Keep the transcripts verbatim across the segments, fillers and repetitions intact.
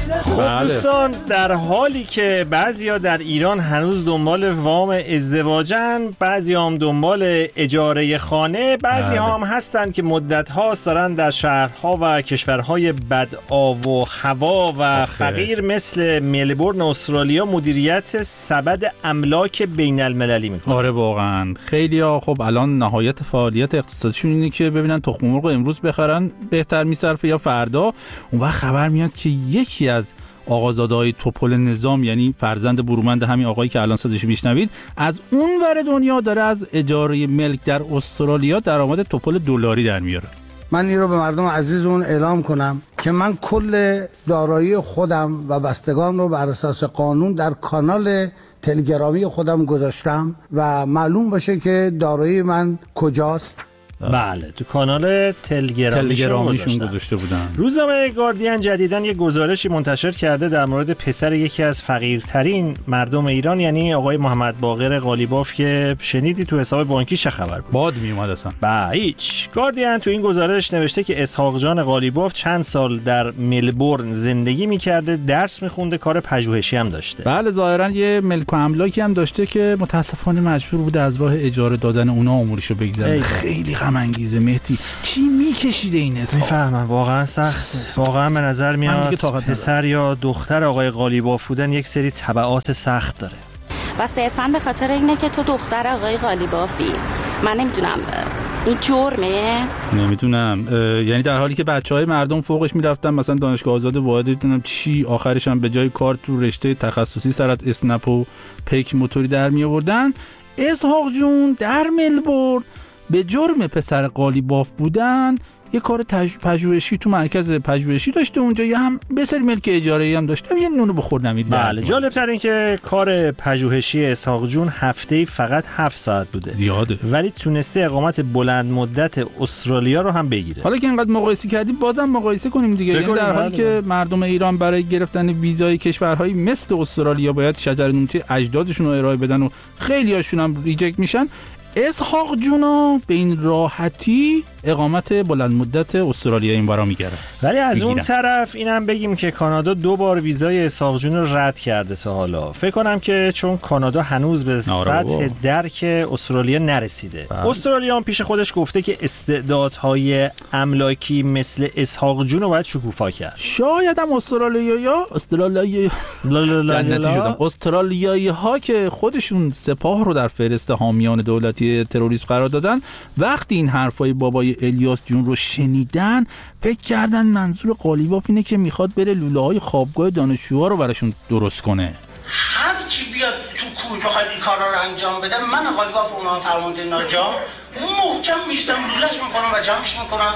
خب دوستان، در حالی که بعضیا در ایران هنوز دنبال وام ازدواجن، بعضی هم دنبال اجاره خانه، بعضی هم هستند که مدت هاست دارن در شهرها و کشورهای بد آب و هوا و فقیر مثل ملبورن استرالیا مدیریت سبد املاک بین المللی میکنن. آره واقعا خیلی ها خب الان نهایت فعالیت اقتصادیشون اینه که ببینن تخم مرغ امروز بخرن بهتر میصرفه یا فردا. اون وقت خبر میاد که یکی از آقازاده‌های توپل نظام، یعنی فرزند برومند همین آقایی که الان صداش میشنوید، از اون ور دنیا داره از اجاره ملک در استرالیا درآمد توپل دلاری در میاره. من این رو به مردم عزیزمون اعلام کنم که من کل دارایی خودم و بستگان رو بر اساس قانون در کانال تلگرامی خودم گذاشتم و معلوم باشه که دارایی من کجاست. بله، تو کانال تلگرامیشون گذاشته بودن. روزنامه گاردین جدیداً یه گزارشی منتشر کرده در مورد پسر یکی از فقیرترین مردم ایران، یعنی آقای محمد باقر قالیباف، که شنیدی تو حساب بانکی چه خبر بود؟ باد میومد اصلا. با هیچ. گاردین تو این گزارش نوشته که اسحاق جان قالیباف چند سال در ملبورن زندگی میکرده، درس میخونده، کار پژوهشی هم داشته. بله، ظاهراً یه ملک و املاکی هم داشته که متاسفانه مجبور بوده از راه اجاره دادن اونها امورشو بگذره. خیلی غم انگیزه مهدی. چی میکشیده این اسحاق؟ میفهمم، واقعا سخت. واقعا به نظر میاد پسر یا دختر آقای قالیباف بودن یک سری تبعات سخت داره. و صرفا به خاطر اینه که تو دختر آقای قالیبافی. من نمیدونم این جرمه؟ نمیدونم. یعنی در حالی که بچهای مردم فوقش میرفتن مثلا دانشگاه آزاد واحد، نمیدونم چی، آخرش هم به جای کار تو رشته تخصصی سرت اسنپ و پیک موتوری در می آوردن، اسحاق جون در ملبورن به جرم پسر قالیباف بودن یه کار پژوهشی تو مرکز پژوهشی داشته اونجا، یه هم به سری ملک اجاره‌ای هم داشته، یه نونو بخور نمید. بله، جالب تر این که کار پژوهشی اسحاق جون هفته‌ای فقط هفت ساعت بوده. زیاده. ولی تونسته اقامت بلند مدت استرالیا رو هم بگیره. حالا که اینقدر مقایسه کردیم بازم مقایسه کنیم دیگه. یعنی در حالی که مردم ایران برای گرفتن ویزای کشورهای مثل استرالیا باید شجره‌نوتی اجدادشون رو ارائه بدن و خیلیاشون هم ریجکت میشن، اسحاق جونا به این راحتی اقامت بلند مدت استرالیا این برا میگیره. ولی از بگیرن. اون طرف اینم بگیم که کانادا دو بار ویزای اسحاق جون رو رد کرده تا حالا. فکر کنم که چون کانادا هنوز به سطح درک استرالیا نرسیده. بله. استرالیا هم پیش خودش گفته که استعدادهای املاکی مثل اسحاق جون رو باید شکوفا کرد. شاید هم استرالیایی‌ها استرالیایی جنتی شدن. استرالیایی‌ها که خودشون سپاه رو در فهرست حامیان دولتی تروریسم قرار دادن، وقتی این حرفای بابای الیاس جون رو شنیدن فکر کردن منظور قالیباف اینه که میخواد بره لوله‌های خوابگاه دانشجوها رو براشون درست کنه. هر کی بیاد تو کوی بخواد این کارا رو انجام بده، من قالیباف اونها فرمانده ناجام محکم میشتم لوله‌اش میکنم و جمعش میکنم.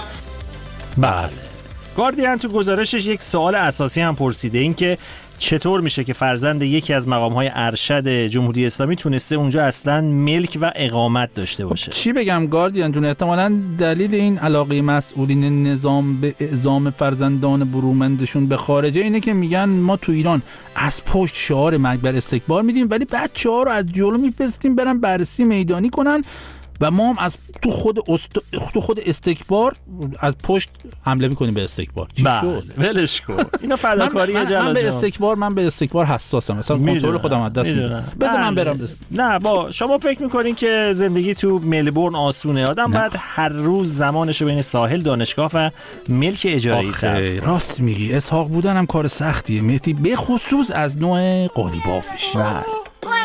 بله. گاردین تو گزارشش یک سوال اساسی هم پرسیده، این که چطور میشه که فرزند یکی از مقام‌های ارشد جمهوری اسلامی تونسته اونجا اصلاً ملک و اقامت داشته باشه؟ خب چی بگم گاردین جون، احتمالاً دلیل این علاقه مسئولین نظام به اعزام فرزندان برومندشون به خارجه اینه که میگن ما تو ایران از پشت شعار مرگ بر استکبار میدیم، ولی بچه‌ها رو از جلو میپستیم برن بررسی میدانی کنن و ما هم از تو خود است... تو خود استکبار از پشت حمله میکنیم به استکبار. بله، ولش کن. اینا فداکاری من, من, من به استکبار من به استکبار حساسم. مثلا کنترل خودم از دست میدم. بذار من برم دست. نه با شما فکر میکنین که زندگی تو ملبورن آسونه؟ آدم بعد هر روز زمانشو بین ساحل، دانشگاه و ملک اجاره‌ای صرف. راست میگی، اسحاق بودن هم کار سختیه مهدی، به خصوص از نوع قالیبافش. بله.